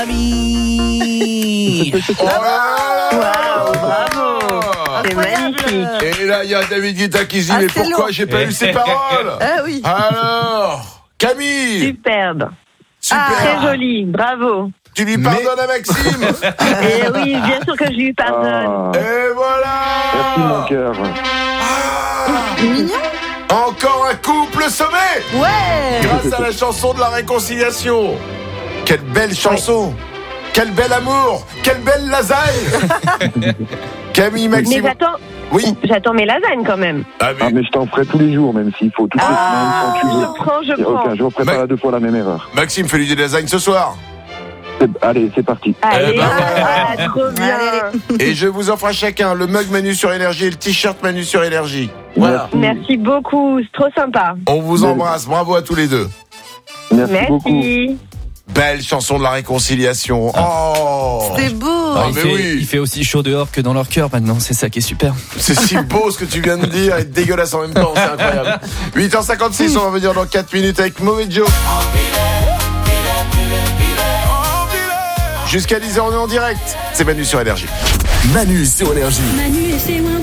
Ami. Oh là là. Waouh, bravo. C'est magnifique. Et là, il y a David Guetta qui se dit, Ah, mais c'est pourquoi long. j'ai pas eu ces paroles? Ah oui. Alors, Camille. Superbe. Super. Très joli. Bravo. Tu lui pardonnes à Maxime. Et oui, bien sûr que je lui pardonne. Et voilà. Merci mon cœur. Mignon. Encore un couple sauvé Ouais. grâce à la chanson de la réconciliation. Quelle belle chanson. Quel bel amour. Quelle belle lasagne. Camille, Mais Maxime. Oui. j'attends mes lasagnes quand même. Ah, Ah mais je t'en ferai tous les jours, même s'il faut, toutes les semaines, quand tu veux. Je prends. Ok, je referai pas deux fois la même erreur. Maxime, fais-lui des lasagnes ce soir. Allez, c'est parti. Allez, Eh ben, voilà, trop bien. Allez. Et je vous offre à chacun le mug Manu sur Énergie et le t-shirt Manu sur Énergie. Voilà. Merci beaucoup, c'est trop sympa. On vous embrasse. Bravo à tous les deux. Merci beaucoup. Merci. Belle chanson de la réconciliation. Oh, C'est beau. Ah, il, mais fait, oui. il fait aussi chaud dehors que dans leur cœur maintenant, c'est ça qui est super. c'est si beau ce que tu viens de dire et dégueulasse en même temps, c'est incroyable. 8h56, on va venir dans 4 minutes avec Mauvais Joe. Jusqu'à 10h, on est en direct. C'est Manu sur Énergie. Manu sur Énergie. Manu et ses